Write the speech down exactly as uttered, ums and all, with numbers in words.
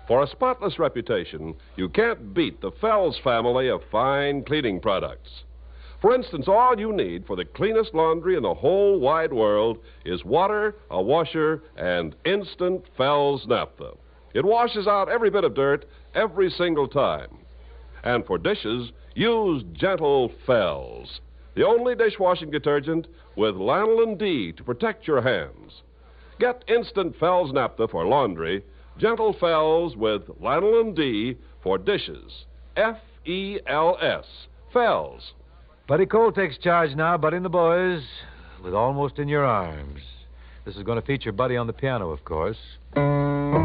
For a spotless reputation, you can't beat the Fells family of fine cleaning products. For instance, all you need for the cleanest laundry in the whole wide world is water, a washer, and instant Fells naphtha. It washes out every bit of dirt every single time. And for dishes, use Gentle Fells, the only dishwashing detergent with lanolin D to protect your hands. Get instant Fells naphtha for laundry, Gentle Fells with lanolin D for dishes. F E L S, Fells. Buddy Cole takes charge now, Buddy and the boys, with Almost in Your Arms. This is going to feature Buddy on the piano, of course.